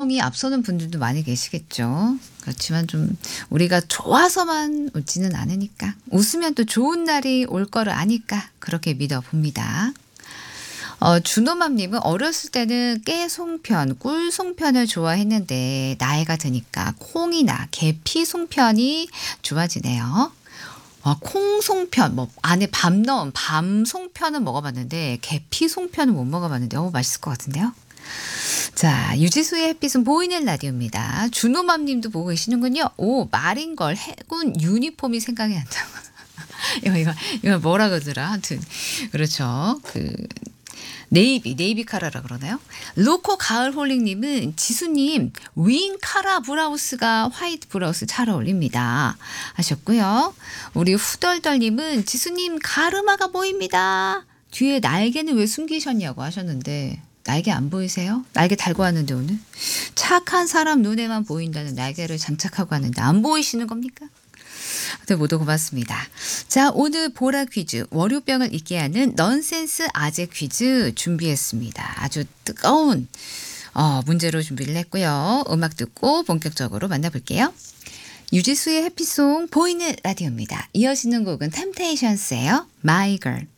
감성이 앞서는 분들도 많이 계시겠죠. 그렇지만 좀 우리가 좋아서만 웃지는 않으니까 웃으면 또 좋은 날이 올 거를 아니까 그렇게 믿어봅니다. 준호맘님은 어렸을 때는 깨송편, 꿀송편을 좋아했는데 나이가 드니까 콩이나 계피 송편이 좋아지네요. 콩송편, 뭐 안에 밤 넣은 밤송편은 먹어봤는데 계피 송편은 못 먹어봤는데 맛있을 것 같은데요. 자, 유지수의 햇빛은 보이는 라디오입니다. 준호맘님도 보고 계시는군요. 오, 말인걸 해군 유니폼이 생각이 난다고. 이거 뭐라 그러더라. 하여튼 그렇죠. 네이비 카라라 그러나요? 로코 가을 홀링님은 지수님 윙 카라 브라우스가 화이트 브라우스 잘 어울립니다 하셨고요. 우리 후덜덜님은 지수님 가르마가 보입니다. 뒤에 날개는 왜 숨기셨냐고 하셨는데 날개 안 보이세요? 날개 달고 왔는데 오늘 착한 사람 눈에만 보인다는 날개를 장착하고 왔는데 안 보이시는 겁니까? 네, 모두 고맙습니다. 자, 오늘 보라 퀴즈 월요병을 잊게 하는 넌센스 아재 퀴즈 준비했습니다. 아주 뜨거운 문제로 준비를 했고요. 음악 듣고 본격적으로 만나볼게요. 유지수의 해피송 보이는 라디오입니다. 이어지는 곡은 템테이션스예요. My Girl.